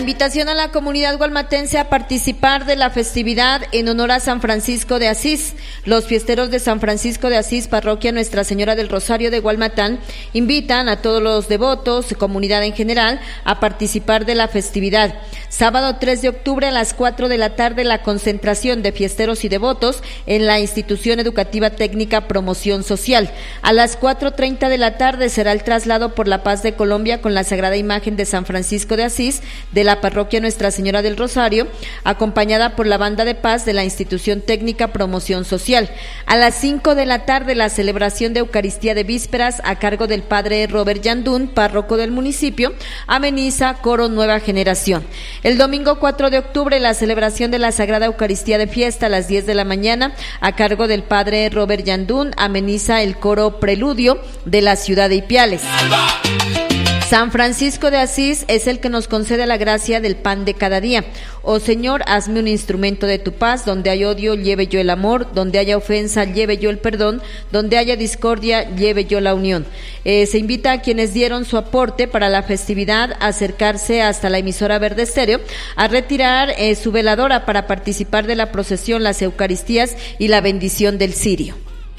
Invitación a la comunidad gualmatense a participar de la festividad en honor a San Francisco de Asís. Los fiesteros de San Francisco de Asís, parroquia Nuestra Señora del Rosario de Gualmatán, invitan a todos los devotos, comunidad en general, a participar de la festividad. Sábado 3 de octubre a las 4 de la tarde, la concentración de fiesteros y devotos en la Institución Educativa Técnica Promoción Social. A las 4:30 de la tarde será el traslado por la paz de Colombia con la Sagrada Imagen de San Francisco de Asís de la parroquia Nuestra Señora del Rosario, acompañada por la banda de paz de la Institución Técnica Promoción Social. A las 5 de la tarde, la celebración de Eucaristía de Vísperas a cargo del padre Robert Yandún, párroco del municipio, ameniza Coro Nueva Generación. El domingo 4 de octubre, la celebración de la Sagrada Eucaristía de Fiesta a las 10 de la mañana, a cargo del padre Robert Yandún, ameniza el coro Preludio de la ciudad de Ipiales. San Francisco de Asís es el que nos concede la gracia del pan de cada día. Oh Señor, hazme un instrumento de tu paz. Donde hay odio, lleve yo el amor. Donde haya ofensa, lleve yo el perdón. Donde haya discordia, lleve yo la unión. Se invita a quienes dieron su aporte para la festividad a acercarse hasta la emisora Verde Estéreo, a retirar su veladora para participar de la procesión, las Eucaristías y la bendición del cirio.